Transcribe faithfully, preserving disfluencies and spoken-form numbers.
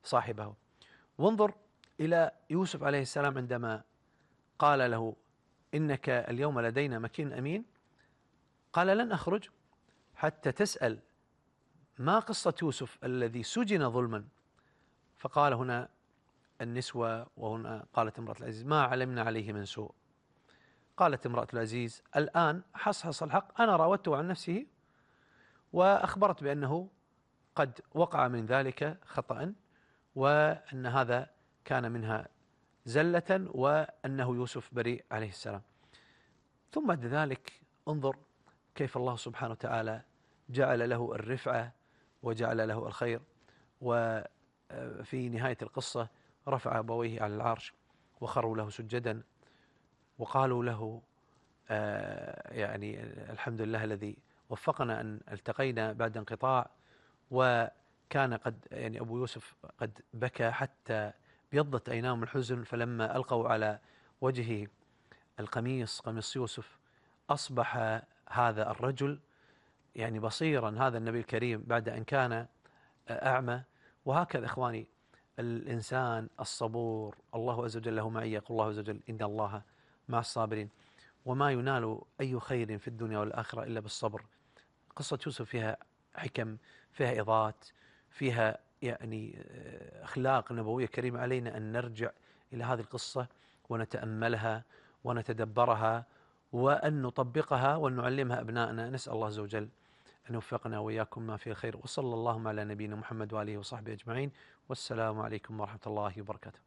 صاحبه. وانظر إلى يوسف عليه السلام عندما قال له إنك اليوم لدينا مكين أمين، قال لن أخرج حتى تسأل ما قصة يوسف الذي سجن ظلما. فقال هنا النسوة، وهنا قالت امرأة العزيز ما علمنا عليه من سوء. قالت امرأة العزيز الآن حصحص الحق، أنا راودته عن نفسه وأخبرت بأنه قد وقع من ذلك خطأ، وأن هذا كان منها زلة، وأنه يوسف بريء عليه السلام. ثم بعد ذلك انظر كيف الله سبحانه وتعالى جعل له الرفعة وجعل له الخير. وفي نهاية القصة رفع أبويه على العرش وخروا له سجدا وقالوا له آه يعني الحمد لله الذي وفقنا أن التقينا بعد انقطاع. وكان قد يعني أبو يوسف قد بكى حتى بيضت عيناه من الحزن، فلما ألقوا على وجهه القميص قميص يوسف أصبح هذا الرجل يعني بصيرا، هذا النبي الكريم بعد أن كان أعمى. وهكذا إخواني الإنسان الصبور الله عز وجل له معية، يقول الله عز وجل إن الله مع الصابرين. وما ينال أي خير في الدنيا والآخرة إلا بالصبر. قصة يوسف فيها حكم، فيها إضاءات، فيها يعني أخلاق نبوية كريمة. علينا أن نرجع إلى هذه القصة ونتأملها ونتدبرها وأن نطبقها وأن نعلمها أبنائنا. نسأل الله عز وجل أن يوفقنا وإياكم ما فيه الخير، وصلى اللهم على نبينا محمد وآله وصحبه أجمعين، والسلام عليكم ورحمة الله وبركاته.